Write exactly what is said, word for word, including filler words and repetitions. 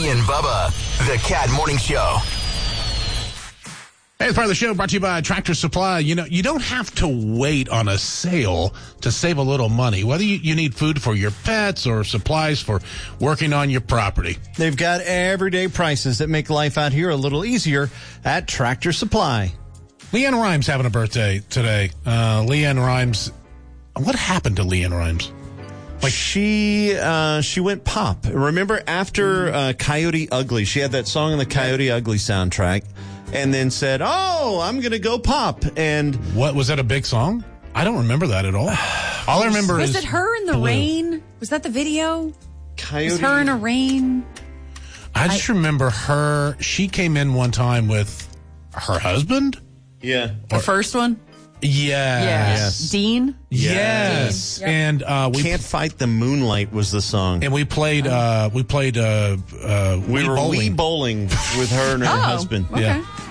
Ricky and Bubba, the Cat Morning Show. Hey, it's part of the show brought to you by Tractor Supply. You know, you don't have to wait on a sale to save a little money, whether you, you need food for your pets or supplies for working on your property. They've got everyday prices that make life out here a little easier at Tractor Supply. Leanne Rimes having a birthday today. Uh, Leanne Rimes, what happened to Leanne Rimes? Like she, uh, she went pop. Remember after uh, Coyote Ugly, she had that song on the Coyote Ugly soundtrack. And then said, oh, I'm going to go pop. And what was that a big song? I don't remember that at all. All I remember was is it her in the Blue. Rain? Was that the video? Coyote. Was her in a rain? I just I, remember her. She came in one time with her husband. Yeah. The or, first one? Yeah. Yes. Dean? Yes. Dean. Yep. And uh, we Can't Fight the Moonlight was the song. And we played uh, we played uh, uh, we Wii were bowling. Wii bowling with her and her oh, husband. Okay. Yeah.